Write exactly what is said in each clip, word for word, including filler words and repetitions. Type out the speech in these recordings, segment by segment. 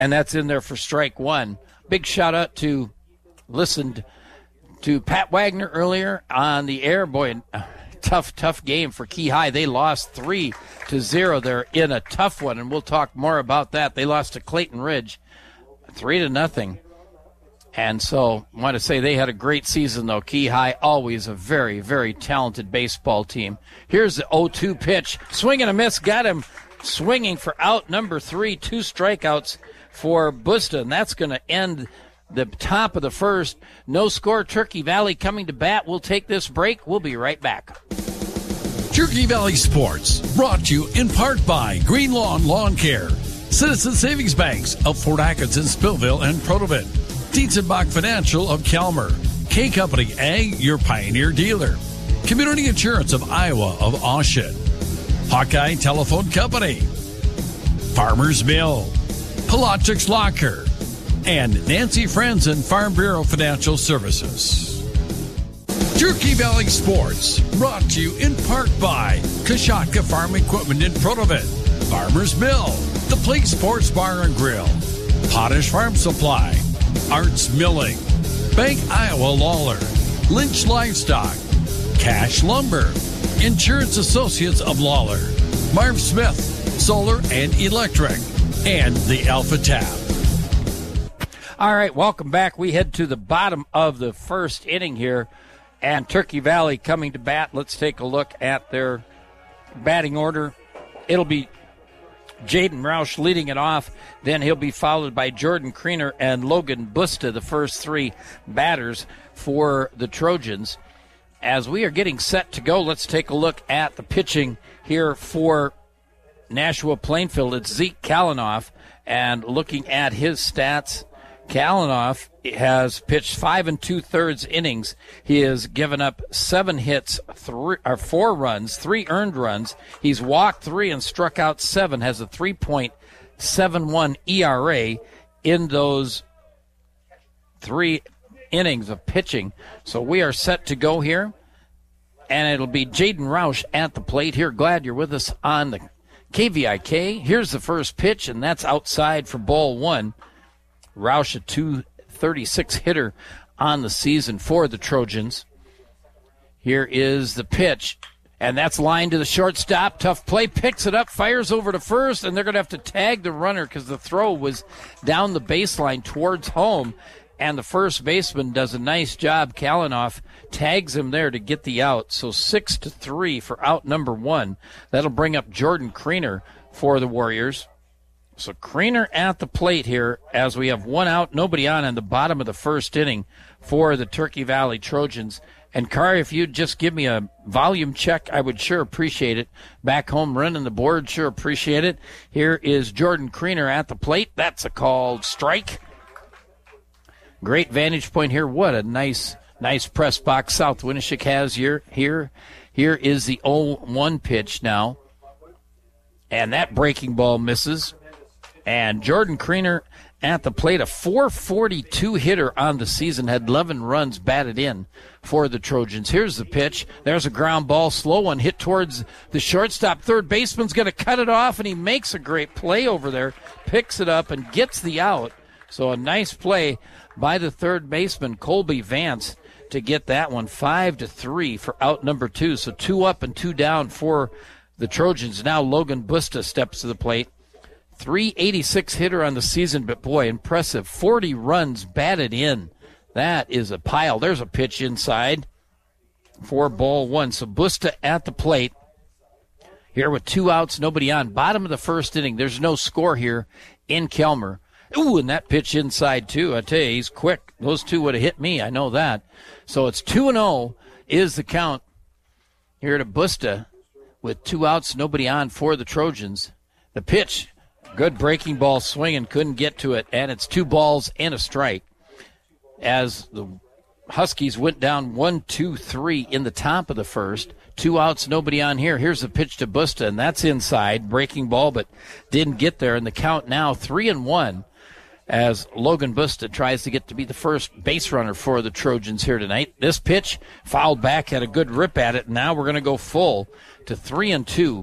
And that's in there for strike one. Big shout out to, listened to Pat Wagner earlier on the air. Boy, tough, tough game for Key High. They lost three to zero. They're in a tough one, and we'll talk more about that. They lost to Clayton Ridge, three to nothing. And so I want to say they had a great season, though. Key High, always a very, very talented baseball team. Here's the oh two pitch. Swing and a miss. Got him swinging for out number three. Two strikeouts for Busta, and that's going to end the top of the first. No score. Turkey Valley coming to bat. We'll take this break. We'll be right back. Turkey Valley Sports, brought to you in part by Green Lawn Lawn Care, Citizen Savings Banks of Fort Atkinson, Spillville, and Protovin, Dietzenbach Financial of Kelmer, K Company Ag, your Pioneer dealer, Community Insurance of Iowa of Austin, Hawkeye Telephone Company, Farmers Mill, Pelagics Locker, and Nancy Franzen Farm Bureau Financial Services. Turkey Valley Sports, brought to you in part by Kashatka Farm Equipment in Protovin, Farmers Mill, The Plate Sports Bar and Grill, Potash Farm Supply, Arts Milling, Bank Iowa Lawler, Lynch Livestock, Cash Lumber, Insurance Associates of Lawler, Marv Smith, Solar and Electric, and the Alpha Tap. All right, welcome back. We head to the bottom of the first inning here, and Turkey Valley coming to bat. Let's take a look at their batting order. It'll be Jaden Roush leading it off. Then he'll be followed by Jordan Kriener and Logan Busta, the first three batters for the Trojans. As we are getting set to go, let's take a look at the pitching here for Nashua Plainfield. It's Zeke Kalanoff, and looking at his stats, Kalanoff has pitched five and two-thirds innings. He has given up seven hits, three or four runs, three earned runs. He's walked three and struck out seven, has a three point seven one E R A in those three innings of pitching. So we are set to go here, and it'll be Jaden Roush at the plate here. Glad you're with us on the K V I K. Here's the first pitch, and that's outside for ball one. Roush, a two thirty-six hitter on the season for the Trojans. Here is the pitch, and that's lined to the shortstop. Tough play, picks it up, fires over to first, and they're going to have to tag the runner because the throw was down the baseline towards home, and the first baseman does a nice job. Kalanoff tags him there to get the out. So six to three for out number one. That'll bring up Jordan Kriener for the Warriors. So Kriener at the plate here as we have one out, nobody on in the bottom of the first inning for the Turkey Valley Trojans. And, Kari, if you'd just give me a volume check, I would sure appreciate it. Back home running the board, sure appreciate it. Here is Jordan Kriener at the plate. That's a called strike. Great vantage point here. What a nice, nice press box South Winneshiek has here. Here, here is the oh one pitch now. And that breaking ball misses. And Jordan Kriener at the plate, a four forty-two hitter on the season, had eleven runs batted in for the Trojans. Here's the pitch. There's a ground ball, slow one, hit towards the shortstop. Third baseman's going to cut it off, and he makes a great play over there, picks it up, and gets the out. So a nice play by the third baseman, Colby Vance, to get that one. Five to three for out number two. So two up and two down for the Trojans. Now Logan Busta steps to the plate. three eighty-six hitter on the season, but boy, impressive. forty runs batted in. That is a pile. There's a pitch inside for ball one. So Busta at the plate here with two outs, nobody on. Bottom of the first inning. There's no score here in Kelmer. Ooh, and that pitch inside, too. I tell you, he's quick. Those two would have hit me. I know that. So it's two and oh is the count here to Busta with two outs, nobody on for the Trojans. The pitch, good breaking ball swinging, couldn't get to it, and it's two balls and a strike as the Huskies went down one, two, three in the top of the first. Two outs, nobody on here. Here's the pitch to Busta, and that's inside. Breaking ball, but didn't get there. And the count now three and one as Logan Busta tries to get to be the first base runner for the Trojans here tonight. This pitch fouled back, had a good rip at it. And now we're going to go full to three and two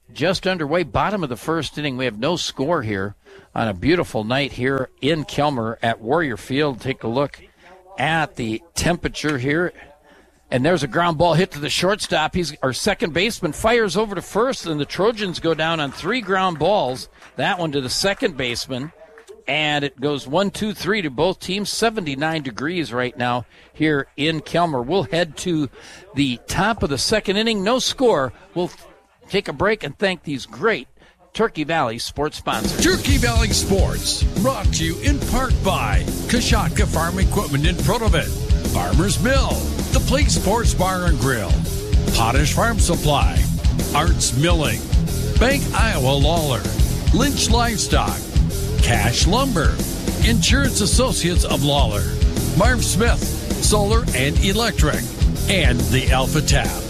just underway. Bottom of the first inning. We have no score here on a beautiful night here in Kelmer at Warrior Field. Take a look at the temperature here. And there's a ground ball hit to the shortstop. He's our second baseman fires over to first, and the Trojans go down on three ground balls. That one to the second baseman. And it goes one, two, three to both teams. seventy-nine degrees right now here in Kelmer. We'll head to the top of the second inning. No score. We'll take a break and thank these great Turkey Valley sports sponsors. Turkey Valley Sports, brought to you in part by Kashatka Farm Equipment in Protovit, Farmers Mill, The Plate Sports Bar and Grill, Potash Farm Supply, Arts Milling, Bank Iowa Lawler, Lynch Livestock, Cash Lumber, Insurance Associates of Lawler, Marv Smith, Solar and Electric, and the Alpha Tap.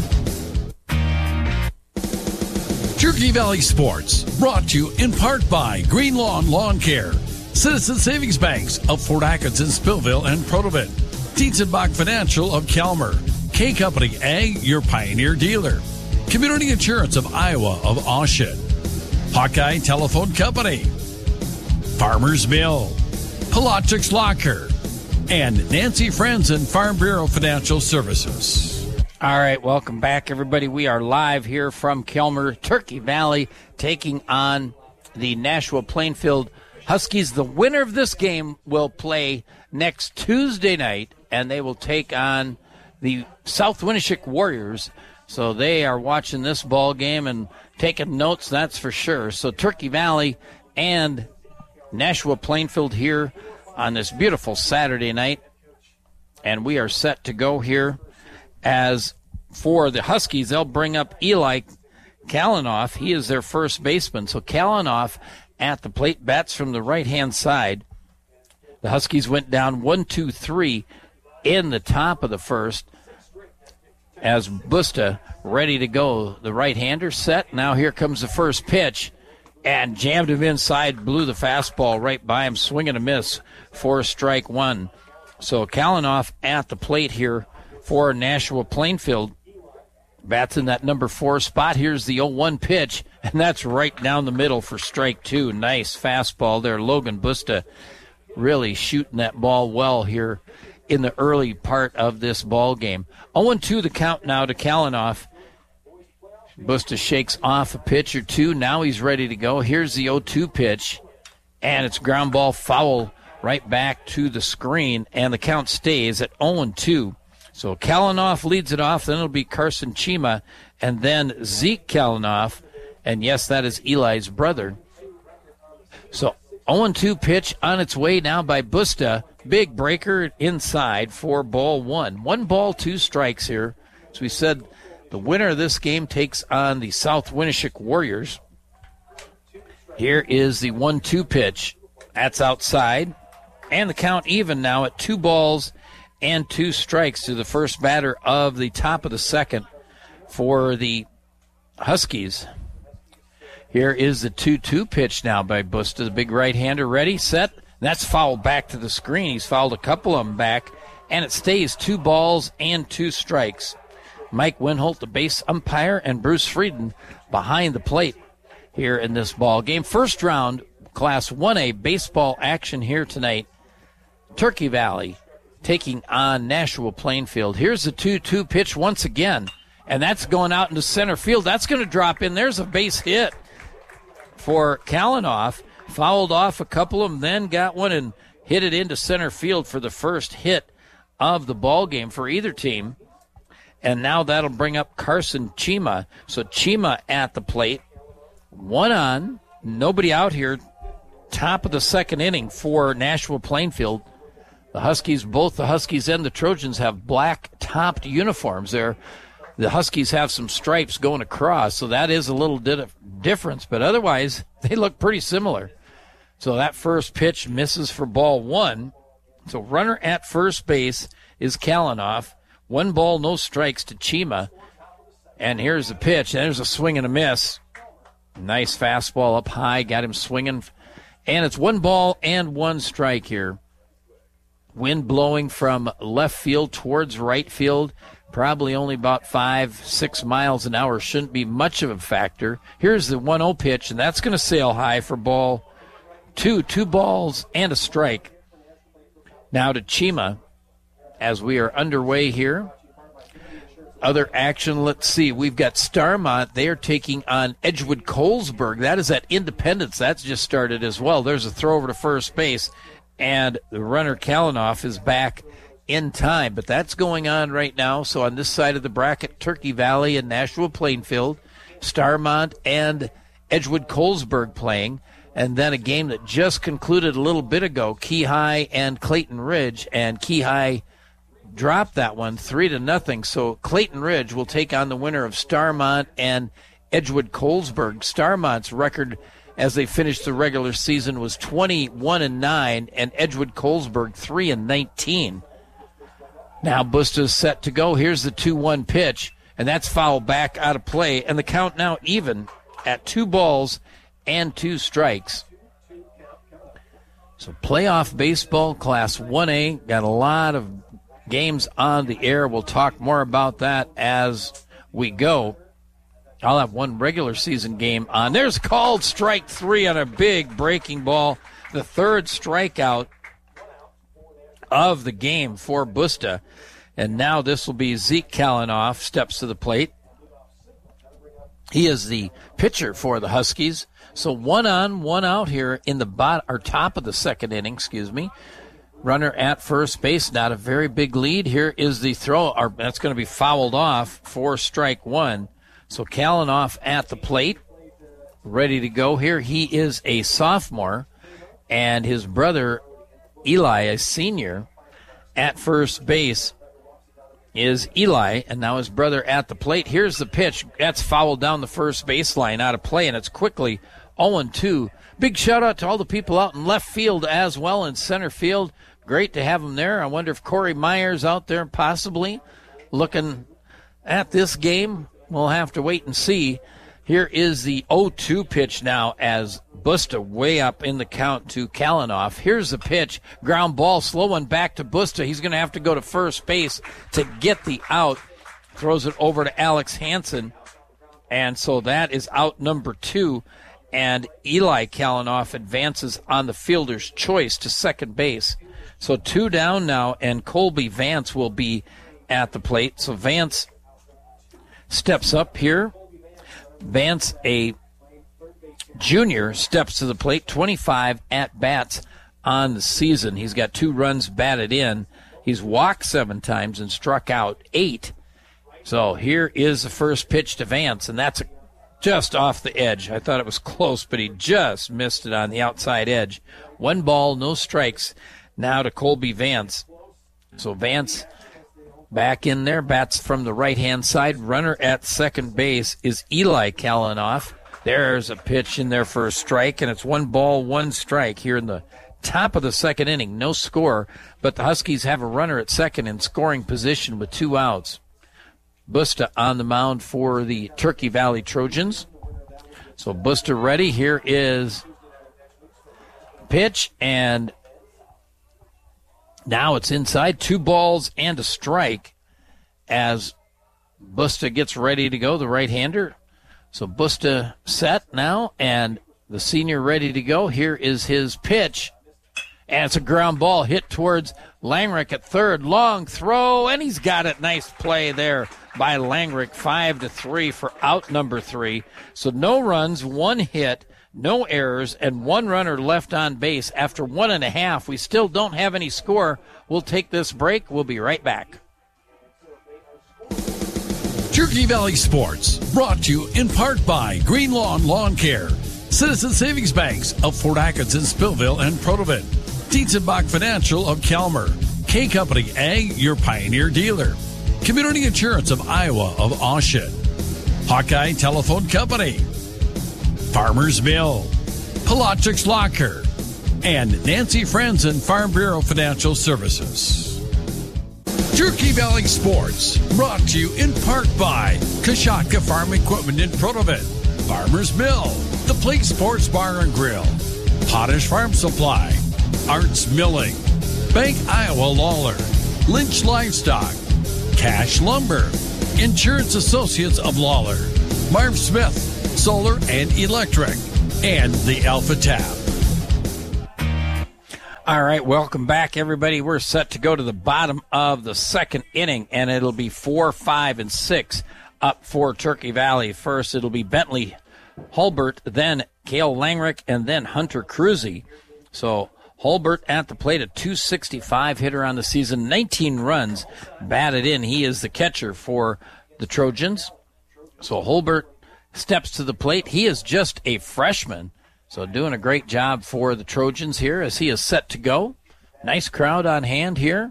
Turkey Valley Sports, brought to you in part by Green Lawn Lawn Care, Citizen Savings Banks of Fort Atkinson, Spillville, and Protovit, Dietzenbach Financial of Kelmer, K Company Ag, your Pioneer dealer, Community Insurance of Iowa of Oshet, Hawkeye Telephone Company, Farmers Mill, Halachic's Locker, and Nancy Franzen Farm Bureau Financial Services. All right, welcome back, everybody. We are live here from Kelmer, Turkey Valley, taking on the Nashua Plainfield Huskies. The winner of this game will play next Tuesday night, and they will take on the South Winneshiek Warriors. So they are watching this ball game and taking notes, that's for sure. So Turkey Valley and Nashua Plainfield here on this beautiful Saturday night, and we are set to go here. As for the Huskies, they'll bring up Eli Kalanoff. He is their first baseman. So Kalanoff at the plate, bats from the right-hand side. The Huskies went down one, two, three in the top of the first as Busta ready to go. The right-hander set. Now here comes the first pitch, and jammed him inside, blew the fastball right by him, swing and a miss for strike one. So Kalanoff at the plate here for Nashua Plainfield. Bats in that number four spot. Here's the oh one pitch, and that's right down the middle for strike two. Nice fastball there. Logan Busta really shooting that ball well here in the early part of this ball game. oh two the count now to Kalanoff. Busta shakes off a pitch or two. Now he's ready to go. Here's the oh two pitch, and it's ground ball foul right back to the screen, and the count stays at oh two. So Kalanoff leads it off, then it'll be Carson Chima, and then Zeke Kalanoff, and yes, that is Eli's brother. So oh two pitch on its way now by Busta. Big breaker inside for ball one. One ball, two strikes here. As we said, the winner of this game takes on the South Winneshiek Warriors. Here is the one two pitch. That's outside. And the count even now at two balls and two strikes to the first batter of the top of the second for the Huskies. Here is the two two pitch now by Busta, the big right-hander. Ready, set. That's fouled back to the screen. He's fouled a couple of them back, and it stays two balls and two strikes. Mike Winholt, the base umpire, and Bruce Frieden behind the plate here in this ball game. First round, Class one A baseball action here tonight. Turkey Valley taking on Nashua Plainfield. Here's the two two pitch once again, and that's going out into center field. That's going to drop in. There's a base hit for Kalanoff. Fouled off a couple of them, then got one and hit it into center field for the first hit of the ball game for either team. And now that'll bring up Carson Chima. So Chima at the plate. One on, nobody out here. Top of the second inning for Nashua Plainfield. The Huskies, both the Huskies and the Trojans have black-topped uniforms there. The Huskies have some stripes going across, so that is a little di- difference. But otherwise, they look pretty similar. So that first pitch misses for ball one. So runner at first base is Kalanoff. One ball, no strikes to Chima. And here's the pitch. There's a swing and a miss. Nice fastball up high, got him swinging. And it's one ball and one strike here. Wind blowing from left field towards right field. Probably only about five, six miles an hour. Shouldn't be much of a factor. Here's the one oh pitch, and that's going to sail high for ball two. Two balls and a strike. Now to Chima as we are underway here. Other action, let's see. We've got Starmont. They are taking on Edgewood Colesburg. That is at Independence. That's just started as well. There's a throw over to first base, and the runner Kalanoff is back in time. But that's going on right now. So on this side of the bracket, Turkey Valley and Nashua Plainfield, Starmont and Edgewood Colesburg playing. And then a game that just concluded a little bit ago, Key High and Clayton Ridge, and Key High dropped that one three to nothing. So Clayton Ridge will take on the winner of Starmont and Edgewood Colesburg. Starmont's record as they finished the regular season was twenty-one and nine, and Edgewood Colesburg three and nineteen. Now Busta's set to go. Here's the two one pitch, and that's fouled back out of play, and the count now even at two balls and two strikes. So playoff baseball, Class one A, got a lot of games on the air. We'll talk more about that as we go. I'll have one regular season game on. There's called strike three on a big breaking ball. The third strikeout of the game for Busta. And now this will be Zeke Kalanoff steps to the plate. He is the pitcher for the Huskies. So one on, one out here in the bot or top of the second inning, excuse me. Runner at first base, not a very big lead. Here is the throw. Or that's going to be fouled off for strike one. So Kalanoff at the plate, ready to go here. He is a sophomore, and his brother Eli, a senior, at first base is Eli, and now his brother at the plate. Here's the pitch. That's fouled down the first baseline out of play, and it's quickly oh and two. Big shout-out to all the people out in left field as well in center field. Great to have them there. I wonder if Corey Myers out there possibly looking at this game. We'll have to wait and see. Here is the oh two pitch now as Busta way up in the count to Kalanoff. Here's the pitch. Ground ball, slow one back to Busta. He's going to have to go to first base to get the out. Throws it over to Alex Hansen. And so that is out number two. And Eli Kalanoff advances on the fielder's choice to second base. So two down now, and Colby Vance will be at the plate. So Vance steps up here. Vance, a junior, steps to the plate. twenty-five at-bats on the season. He's got two runs batted in. He's walked seven times and struck out eight. So here is the first pitch to Vance, and that's a just off the edge. I thought it was close, but he just missed it on the outside edge. One ball, no strikes. Now to Colby Vance. So Vance back in there, bats from the right-hand side. Runner at second base is Eli Kalanoff. There's a pitch in there for a strike, and it's one ball, one strike here in the top of the second inning. No score, but the Huskies have a runner at second in scoring position with two outs. Busta on the mound for the Turkey Valley Trojans. So Busta ready. Here is pitch, and now it's inside. Two balls and a strike as Busta gets ready to go, the right-hander. So Busta set now, and the senior ready to go. Here is his pitch, and it's a ground ball hit towards Langrick at third. Long throw, and he's got it. Nice play there by Langrick. Five to three for out number three. So no runs, one hit, no errors, and one runner left on base. After one and a half, we still don't have any score. We'll take this break. We'll be right back. Turkey Valley Sports, brought to you in part by Green Lawn Lawn Care, Citizen Savings Banks of Fort Atkinson, Spillville, and Protovit, Dietzenbach Financial of Calmer, K Company Ag, your Pioneer dealer, Community Insurance of Iowa of Oshet, Hawkeye Telephone Company, Farmers Mill, Pelagics Locker, and Nancy Franzen Farm Bureau Financial Services. Turkey Valley Sports, brought to you in part by Kashatka Farm Equipment in Protovit, Farmers Mill, The Plate Sports Bar and Grill, Potash Farm Supply, Arts Milling, Bank Iowa Lawler, Lynch Livestock, Cash Lumber, Insurance Associates of Lawler, Marv Smith, Solar and Electric, and the Alpha Tap. All right, welcome back, everybody. We're set to go to the bottom of the second inning, and it'll be four, five, and six up for Turkey Valley. First, it'll be Bentley Hulbert, then Cale Langrick, and then Hunter Cruzy. So Hulbert at the plate, a two sixty-five hitter on the season, nineteen runs batted in. He is the catcher for the Trojans. So Hulbert steps to the plate. He is just a freshman. So doing a great job for the Trojans here as he is set to go. Nice crowd on hand here.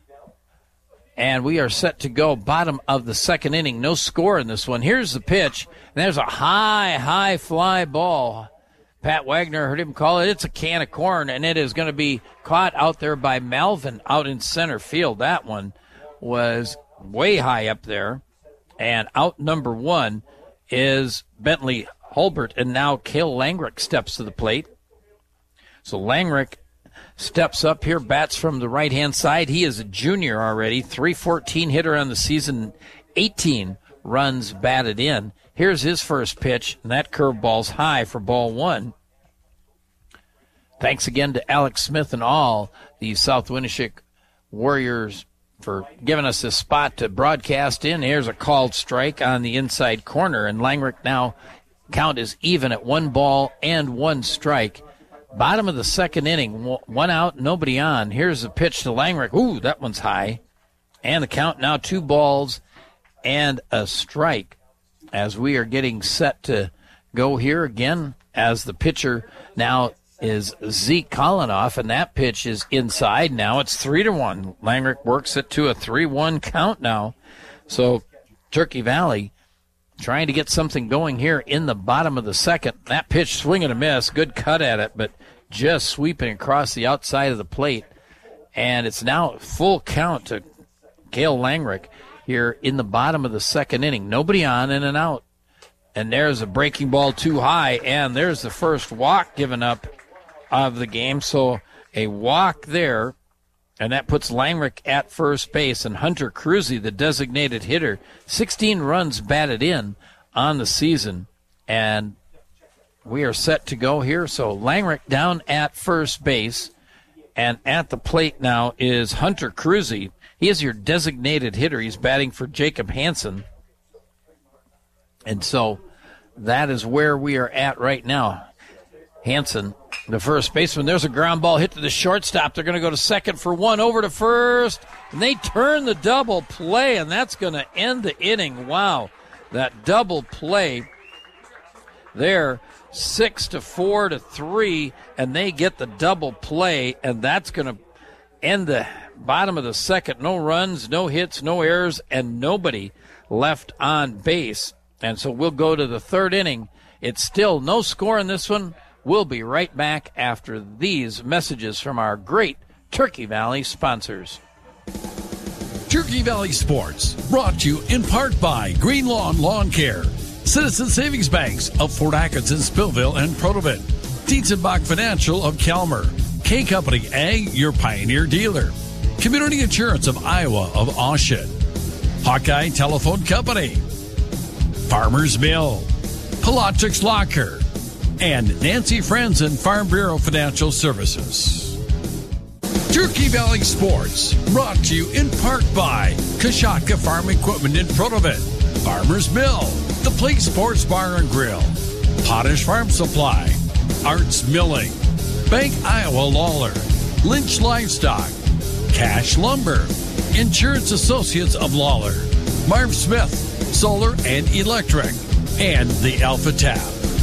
And we are set to go bottom of the second inning. No score in this one. Here's the pitch. And there's a high, high fly ball. Pat Wagner heard him call it. It's a can of corn, and it is going to be caught out there by Malvin out in center field. That one was way high up there. And out number one is Bentley Hulbert, and now Cale Langrick steps to the plate. So Langrick steps up here, bats from the right-hand side. He is a junior already, three fourteen hitter on the season, eighteen runs batted in. Here's his first pitch, and that curveball's high for ball one. Thanks again to Alex Smith and all the South Winneshiek Warriors for giving us this spot to broadcast in. Here's a called strike on the inside corner, and Langrick now count is even at one ball and one strike. Bottom of the second inning, one out, nobody on. Here's the pitch to Langrick. Ooh, that one's high. And the count now two balls and a strike as we are getting set to go here again as the pitcher now is Zeke Kolinoff, and that pitch is inside. Now it's three to one. Langrick works it to a three one count now. So Turkey Valley trying to get something going here in the bottom of the second. That pitch, swing and a miss. Good cut at it, but just sweeping across the outside of the plate. And it's now full count to Cale Langrick here in the bottom of the second inning. Nobody on, in and out. And there's a breaking ball too high, and there's the first walk given up of the game. So a walk there, and that puts Langrick at first base, and Hunter Cruzy, the designated hitter, sixteen runs batted in on the season. And we are set to go here. So Langrick down at first base, and at the plate now is Hunter Cruzy. He is your designated hitter. He's batting for Jacob Hansen. And so that is where we are at right now. Hansen, the first baseman. There's a ground ball hit to the shortstop. They're going to go to second for one, over to first, and they turn the double play, and that's going to end the inning. Wow, that double play there, six to four to three, and they get the double play, and that's going to end the bottom of the second. No runs, no hits, no errors, and nobody left on base. And so we'll go to the third inning. It's still no score in this one. We'll be right back after these messages from our great Turkey Valley sponsors. Turkey Valley Sports, brought to you in part by Green Lawn Lawn Care, Citizen Savings Banks of Fort Atkinson, Spillville, and Protovit, Dietzenbach Financial of Calmer, K Company Ag, your Pioneer dealer, Community Insurance of Iowa of Austin, Hawkeye Telephone Company, Farmers Mill, Polotics Locker, and Nancy Franzen Farm Bureau Financial Services. Turkey Valley Sports, brought to you in part by Kashatka Farm Equipment in Protovit, Farmers Mill, The Plate Sports Bar and Grill, Potash Farm Supply, Arts Milling, Bank Iowa Lawler, Lynch Livestock, Cash Lumber, Insurance Associates of Lawler, Marv Smith, Solar and Electric, and the Alpha Tap.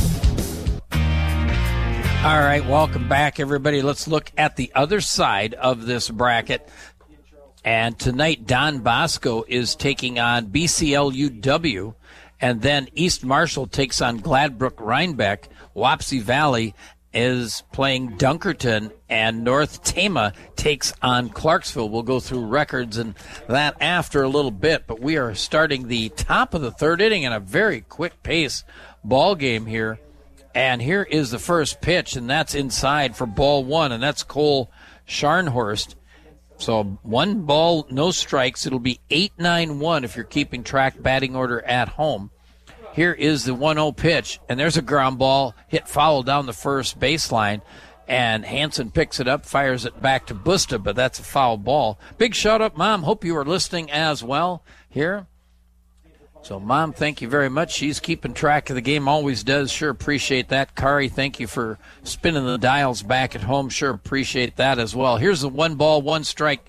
All right, welcome back, everybody. Let's look at the other side of this bracket. And tonight, Don Bosco is taking on B C L U W, and then East Marshall takes on Gladbrook Rhinebeck. Wapsie Valley is playing Dunkerton, and North Tama takes on Clarksville. We'll go through records and that after a little bit, but we are starting the top of the third inning in a very quick pace ball game here. And here is the first pitch, and that's inside for ball one, and that's Cole Scharnhorst. So one ball, no strikes. It'll be eight nine one if you're keeping track batting order at home. Here is the one oh pitch, and there's a ground ball hit foul down the first baseline, and Hansen picks it up, fires it back to Busta, but that's a foul ball. Big shout-out, Mom. Hope you are listening as well here. So, Mom, thank you very much. She's keeping track of the game, always does. Sure appreciate that. Kari, thank you for spinning the dials back at home. Sure appreciate that as well. Here's the one ball, one strike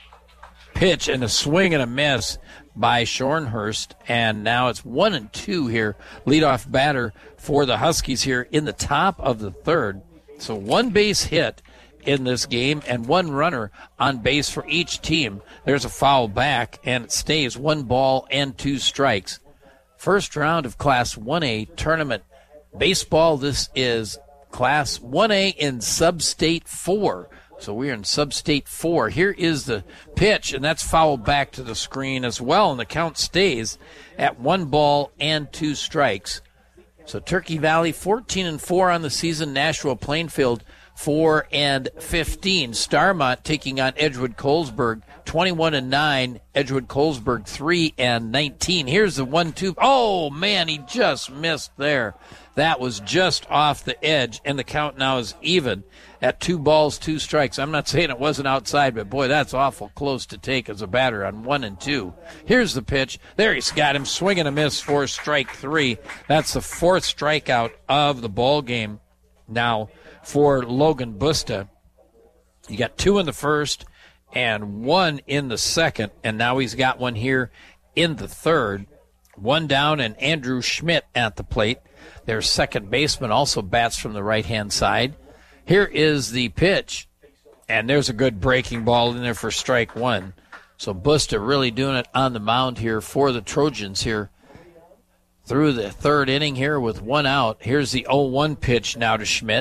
pitch, and a swing and a miss by Schornhurst, and now it's one and two here. Leadoff batter for the Huskies here in the top of the third. So one base hit in this game and one runner on base for each team. There's a foul back, and it stays one ball and two strikes. First round of Class one A tournament baseball. This is Class one A in Sub-State four. So we're in Sub-State four. Here is the pitch, and that's fouled back to the screen as well, and the count stays at one ball and two strikes. So Turkey Valley fourteen and four on the season. Nashua Plainfield four and fifteen. Starmont taking on Edgewood Colesburg twenty-one and nine. Edgewood Colesburg three and nineteen. Here's the one two. Oh man, he just missed there. That was just off the edge, and the count now is even at two balls, two strikes. I'm not saying it wasn't outside, but boy, that's awful close to take as a batter on one and two. Here's the pitch. There he's got him. Swing and a miss for strike three. That's the fourth strikeout of the ball game now for Logan Busta. You got two in the first and one in the second, and now he's got one here in the third. One down, and Andrew Schmidt at the plate. Their second baseman also bats from the right-hand side. Here is the pitch, and there's a good breaking ball in there for strike one. So Busta really doing it on the mound here for the Trojans here through the third inning here with one out. Here's the oh one pitch now to Schmidt.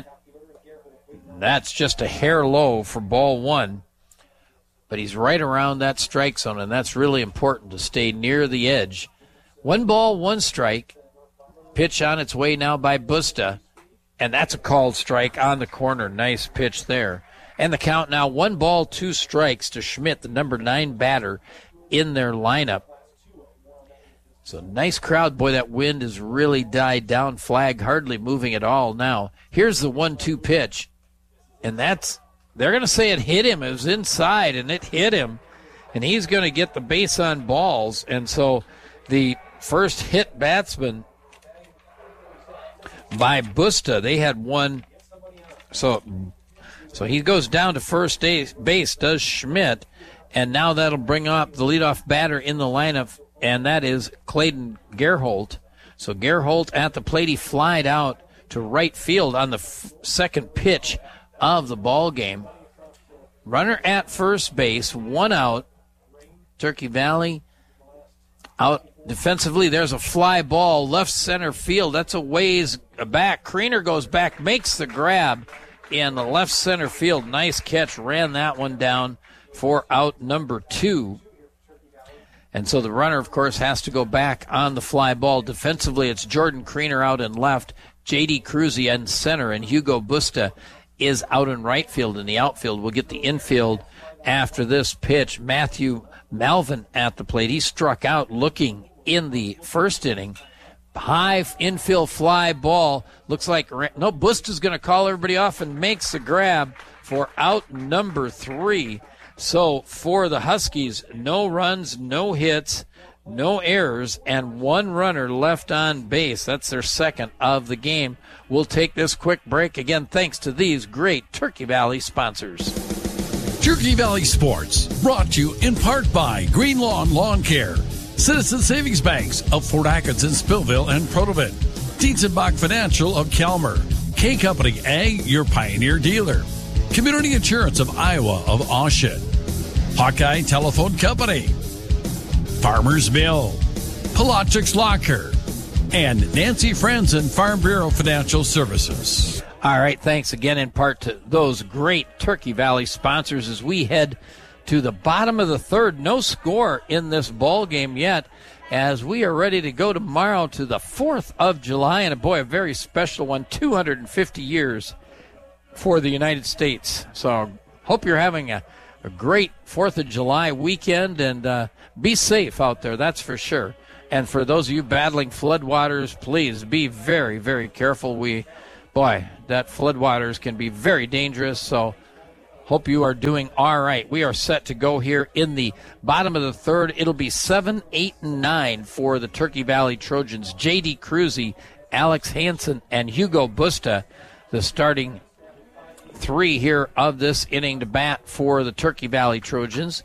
That's just a hair low for ball one, but he's right around that strike zone, and that's really important to stay near the edge. One ball, one strike. Pitch on its way now by Busta, and that's a called strike on the corner. Nice pitch there. And the count now one ball, two strikes to Schmidt, the number nine batter in their lineup. So nice crowd. Boy, that wind has really died down. Flag hardly moving at all now. Here's the one two pitch, and that's, they're going to say it hit him. It was inside, and it hit him, and he's going to get the base on balls. And so the first hit batsman by Busta, they had one. So so he goes down to first base, does Schmidt, and now that'll bring up the leadoff batter in the lineup, and that is Clayton Gerholt. So Gerholt at the plate, he flied out to right field on the f- second pitch of the ball game. Runner at first base, one out. Turkey Valley out defensively. There's a fly ball, left center field. That's a ways back. Kriener goes back, makes the grab in the left center field. Nice catch, ran that one down for out number two. And so the runner, of course, has to go back on the fly ball. Defensively, it's Jordan Kriener out in left, J D Cruzy in center, and Hugo Busta is out in right field. In the outfield, we'll get the infield after this pitch. Matthew Malvin at the plate. He struck out looking in the first inning. High infield fly ball. Looks like, no, Busta's going to call everybody off and makes the grab for out number three. So for the Huskies, no runs, no hits, no errors, and one runner left on base. That's their second of the game. We'll take this quick break. Again, thanks to these great Turkey Valley sponsors. Turkey Valley Sports, brought to you in part by Green Lawn Lawn Care, Citizen Savings Banks of Fort Atkinson, Spillville, and Protovit, Dietzenbach Financial of Calmer, K Company Ag, your Pioneer dealer, Community Insurance of Iowa of Austin, Hawkeye Telephone Company, Farmers Mill, Pelagics Locker, and Nancy Franzen Farm Bureau Financial Services. All right, thanks again in part to those great Turkey Valley sponsors as we head to the bottom of the third. No score in this ball game yet as we are ready to go tomorrow to the fourth of July, and, boy, a very special one, two hundred fifty years for the United States. So hope you're having a a great fourth of July weekend, and uh, be safe out there, that's for sure. And for those of you battling floodwaters, please be very, very careful. We, boy, that floodwaters can be very dangerous, so hope you are doing all right. We are set to go here in the bottom of the third. It'll be seven, eight, and nine for the Turkey Valley Trojans. J D. Cruzy, Alex Hansen, and Hugo Busta, the starting three here of this inning to bat for the Turkey Valley Trojans.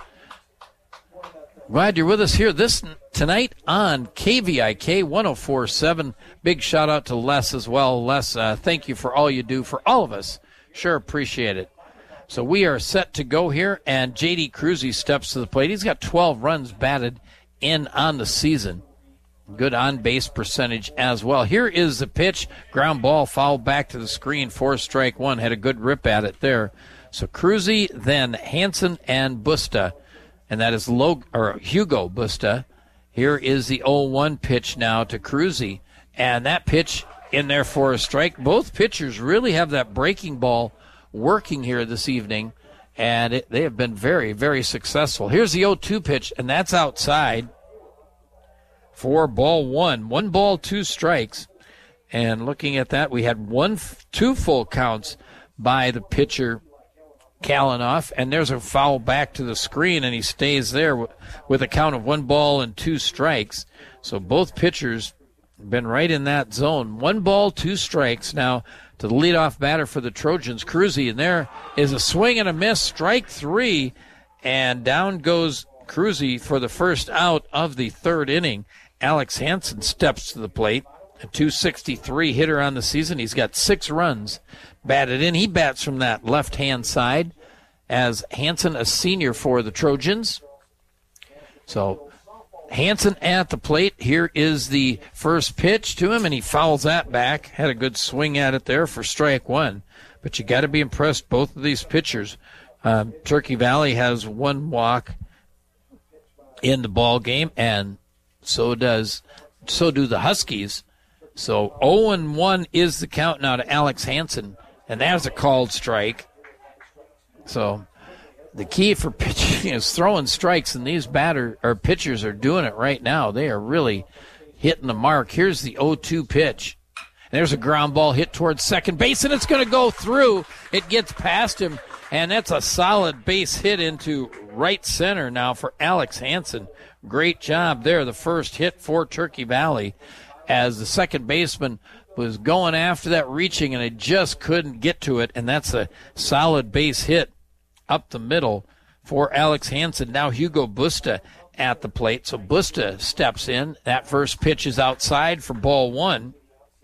Glad you're with us here this tonight on K V I K one oh four point seven. Big shout out to Les as well. Les, uh, thank you for all you do for all of us. Sure appreciate it. So we are set to go here, and J D. Cruzy steps to the plate. He's got twelve runs batted in on the season. Good on-base percentage as well. Here is the pitch. Ground ball, foul back to the screen for strike one. Had a good rip at it there. So Cruzy, then Hansen, and Busta. And that is Log- or Hugo Busta. Here is the oh one pitch now to Cruzy. And that pitch in there for a strike. Both pitchers really have that breaking ball working here this evening, and it, they have been very, very successful. Here's the oh two pitch, and that's outside for ball one. One ball, two strikes. And looking at that, we had one, two full counts by the pitcher, Kalanoff, and there's a foul back to the screen, and he stays there w- with a count of one ball and two strikes. So both pitchers been right in that zone. One ball, two strikes. Now to the leadoff batter for the Trojans, Cruzy, and there is a swing and a miss, strike three, and down goes Cruzy for the first out of the third inning. Alex Hansen steps to the plate, a two sixty-three hitter on the season. He's got six runs batted in. He bats from that left-hand side as Hansen, a senior for the Trojans. So Hansen at the plate. Here is the first pitch to him, and he fouls that back. Had a good swing at it there for strike one. But you got to be impressed, both of these pitchers. Um, Turkey Valley has one walk in the ball game, and so does so do the Huskies. So oh and one is the count now to Alex Hansen, and there's a called strike. So the key for pitching is throwing strikes, and these batter or pitchers are doing it right now. They are really hitting the mark. Here's the oh two pitch. There's a ground ball hit towards second base, and it's going to go through. It gets past him, and that's a solid base hit into right center now for Alex Hansen. Great job there, the first hit for Turkey Valley, as the second baseman was going after that, reaching, and it just couldn't get to it, and that's a solid base hit up the middle for Alex Hansen. Now Hugo Busta at the plate. So Busta steps in. That first pitch is outside for ball one.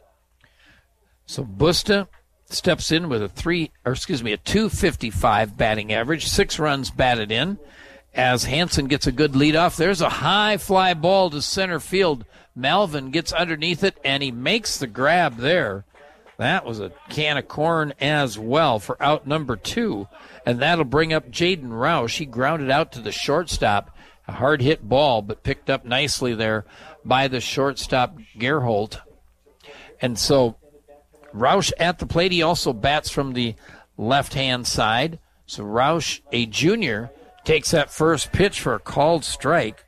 So Busta steps in with a three, or excuse me, a two fifty-five batting average, six runs batted in. As Hansen gets a good leadoff, there's a high fly ball to center field. Melvin gets underneath it, and he makes the grab there. That was a can of corn as well for out number two. And that'll bring up Jaden Roush. He grounded out to the shortstop. A hard hit ball, but picked up nicely there by the shortstop, Gerholt. And so Roush at the plate. He also bats from the left-hand side. So Roush, a junior, takes that first pitch for a called strike.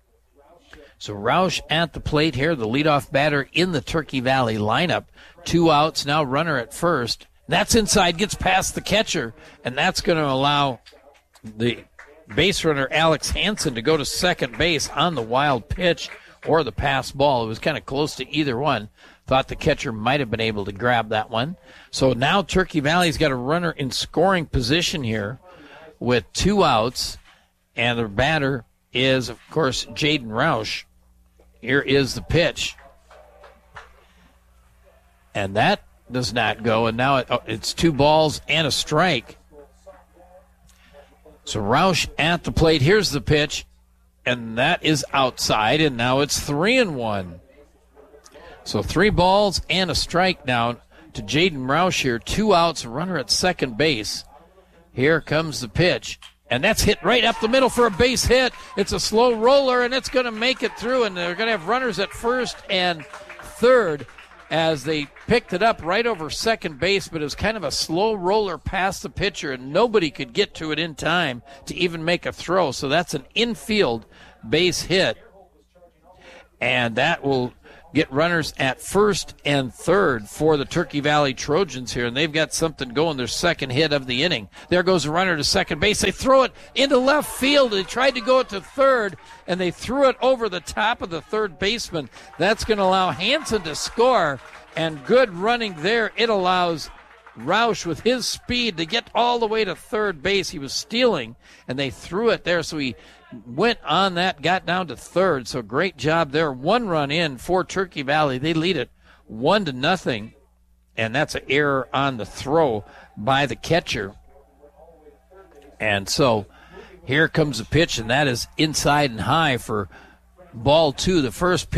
So Roush at the plate here, the leadoff batter in the Turkey Valley lineup. Two outs, now runner at first. That's inside, gets past the catcher, and that's going to allow the base runner Alex Hansen to go to second base on the wild pitch or the pass ball. It was kind of close to either one. Thought the catcher might have been able to grab that one. So now Turkey Valley's got a runner in scoring position here with two outs, and the batter is, of course, Jaden Roush. Here is the pitch. And that does not go, and now it, oh, it's two balls and a strike. So Roush at the plate. Here's the pitch, and that is outside, and now it's three and one. So three balls and a strike now to Jaden Roush here. Two outs, a runner at second base. Here comes the pitch, and that's hit right up the middle for a base hit. It's a slow roller, and it's going to make it through, and they're going to have runners at first and third. as they picked it up right over second base, but it was kind of a slow roller past the pitcher, and nobody could get to it in time to even make a throw. So that's an infield base hit, and that will get runners at first and third for the Turkey Valley Trojans here, and they've got something going, their second hit of the inning. There goes a runner to second base. They throw it into left field. They tried to go it to third, and they threw it over the top of the third baseman. That's going to allow Hansen to score, and good running there. It allows Roush with his speed to get all the way to third base. He was stealing, and they threw it there, so he went on that, got down to third. So great job there. One run in for Turkey Valley. They lead it one to nothing, and that's an error on the throw by the catcher. And so here comes the pitch, and that is inside and high for ball two. The first pitch